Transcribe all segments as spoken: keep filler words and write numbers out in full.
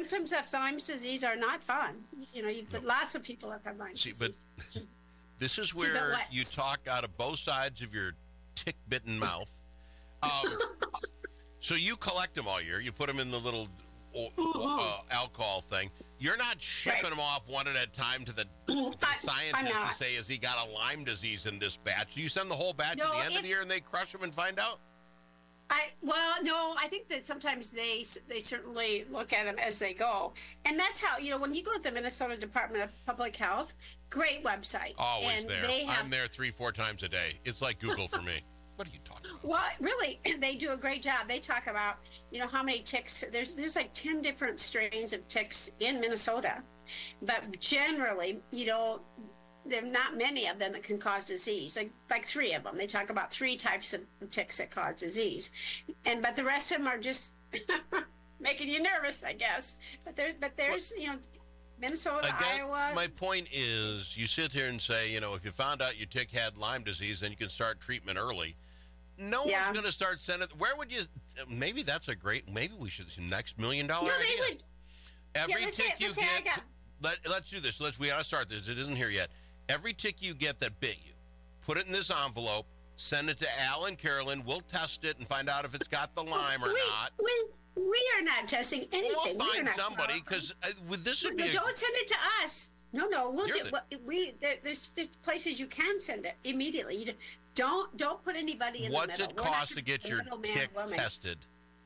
symptoms of Lyme disease are not fun. You know, you, no. lots of people have had Lyme See, disease. But this is where you talk out of both sides of your tick-bitten mouth. Um, so you collect them all year. You put them in the little uh, alcohol thing. You're not shipping right. them off one at a time to the, the I, scientists to say, has he got a Lyme disease in this batch? Do you send the whole batch no, at the end if, of the year and they crush them and find out? I well, no, I think that sometimes they they certainly look at them as they go. And that's how, you know, when you go to the Minnesota Department of Public Health, great website. Always and there. They have, I'm there three, four times a day. It's like Google for me. What are you talking about? Well, really, they do a great job. They talk about, you know, how many ticks. There's there's like ten different strains of ticks in Minnesota. But generally, you know, there are not many of them that can cause disease. Like like three of them. They talk about three types of ticks that cause disease. And but the rest of them are just making you nervous, I guess. But there but there's, well, you know, Minnesota, Again, Iowa. My point is, you sit here and say, you know, if you found out your tick had Lyme disease, then you can start treatment early. No yeah. one's going to start sending. Where would you? Maybe that's a great. Maybe we should next million dollar no, idea. They would. Every yeah, tick say, you get. Got, let, let's do this. Let's. We got to start this. It isn't here yet. Every tick you get that bit you, put it in this envelope. Send it to Al and Carolyn. We'll test it and find out if it's got the Lyme or we, not. We, we are not testing anything. We'll find we somebody because uh, this would be. No, a, don't send it to us. No, no. We'll do. The, we there, there's there's places you can send it immediately. You don't don't put anybody in What's the middle. What's it cost to get your tick woman. tested?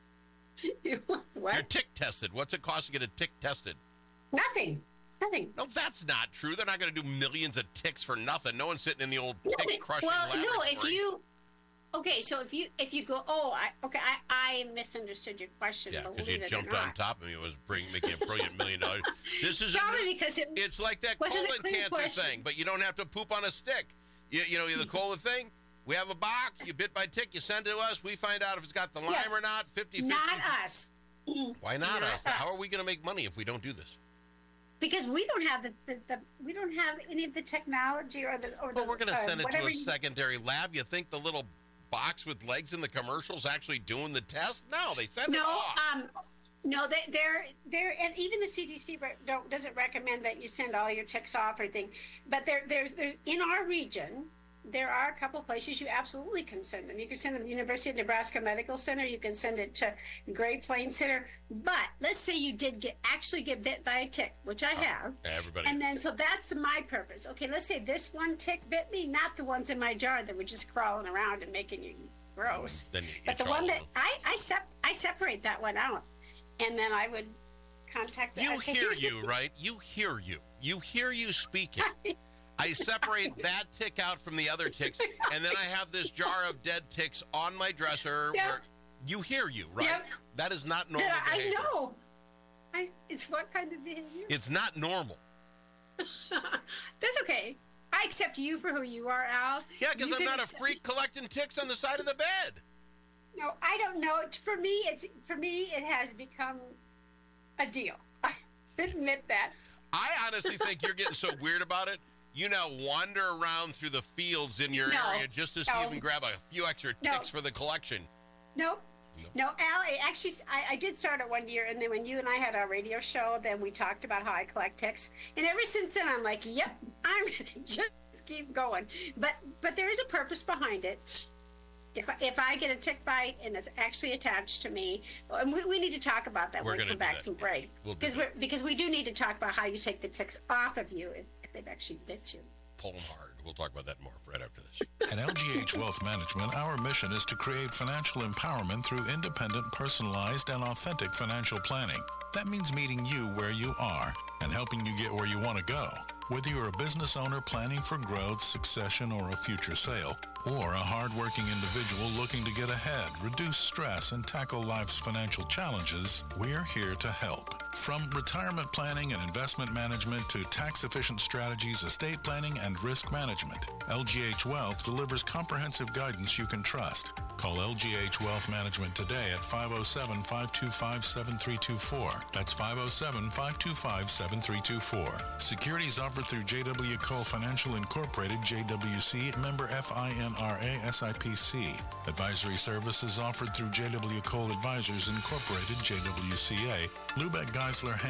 What? Your tick tested. What's it cost to get a tick tested? Nothing. Nothing. No, that's not true. They're not going to do millions of ticks for nothing. No one's sitting in the old no, tick crushing well, laboratory. no, if you. Okay, so if you if you go, oh, I, okay, I, I misunderstood your question. Yeah, because you jumped on top of me. It was bring, making a brilliant million dollars. This is Probably a, because it it's like that colon cancer question. thing, but you don't have to poop on a stick. You, you know, the colon thing. We have a box. You bit by tick. You send it to us. We find out if it's got the Lyme yes. or not. fifty-fifty. Not us. Why not, not us? us? How are we going to make money if we don't do this? Because we don't have the, the, the we don't have any of the technology or the or Well, the, we're going to uh, send it to a you... secondary lab. You think the little box with legs in the commercials actually doing the test? No, they send no, it off. Um, no, they, they're they're and even the C D C re- don't doesn't recommend that you send all your ticks off or anything. But there there's there's in our region. There are a couple places you absolutely can send them. You can send them to the University of Nebraska Medical Center. You can send it to Great Plains Center. But let's say you did get actually get bit by a tick, which I oh, have. Everybody. And then, so that's my purpose. Okay, let's say this one tick bit me, not the ones in my jar that were just crawling around and making you gross. Then you, but the one that I I, sep- I separate that one out, and then I would contact the. You I'd say, hear you, the- right? You hear you. You hear you speaking. I separate that tick out from the other ticks, and then I have this jar of dead ticks on my dresser. Yep. Where you hear you, right? Yep. That is not normal yeah, behavior. I know. I, it's what kind of behavior? It's not normal. That's okay. I accept you for who you are, Al. Yeah, because I'm not accept- a freak collecting ticks on the side of the bed. No, I don't know. For me, it's for me, it has become a deal. I admit that. I honestly think you're getting so weird about it. You now wander around through the fields in your no, area just to see no. if you can grab a few extra ticks no. for the collection. Nope. No, no Al, I actually, I, I did start it one year, and then when you and I had our radio show, then we talked about how I collect ticks. And ever since then, I'm like, yep, I'm going to just keep going. But but there is a purpose behind it. If I, if I get a tick bite and it's actually attached to me, and we, we need to talk about that We're when we come back that. from break. We'll because we're because we do need to talk about how you take the ticks off of you if, if they've actually bit you. Pull them hard. We'll talk about that more right after this. At L G H Wealth Management, our mission is to create financial empowerment through independent, personalized, and authentic financial planning. That means meeting you where you are and helping you get where you want to go. Whether you're a business owner planning for growth, succession, or a future sale, or a hardworking individual looking to get ahead, reduce stress, and tackle life's financial challenges, we're here to help. From retirement planning and investment management to tax-efficient strategies, estate planning, and risk management, L G H Wealth delivers comprehensive guidance you can trust. Call L G H Wealth Management today at five oh seven, five two five, seven three two four. That's five oh seven, five two five, seven three two four. Securities offered through J W. Cole Financial Incorporated, J W C, member F I N R A S I P C. Advisory services offered through J W. Cole Advisors Incorporated, J W C A, Lubeck Geisler